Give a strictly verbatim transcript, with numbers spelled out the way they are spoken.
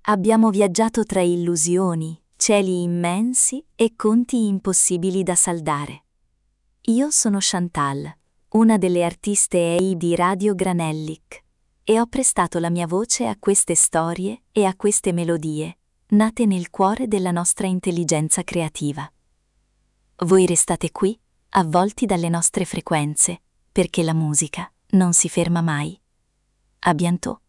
Abbiamo viaggiato tra illusioni, cieli immensi e conti impossibili da saldare. Io sono Chantal, una delle artiste E I di Radio Granellic, e ho prestato la mia voce a queste storie e a queste melodie, nate nel cuore della nostra intelligenza creativa. Voi restate qui, avvolti dalle nostre frequenze, perché la musica non si ferma mai. A bientôt.